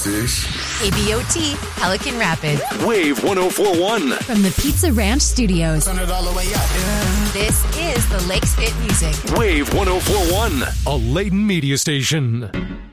Fish. KBOT, Pelican Rapids. Wave 104.1. From the Pizza Ranch Studios. Turn it all the way up. Yeah. This is the Lakes Fit Music. Wave 104.1. A Layton media station.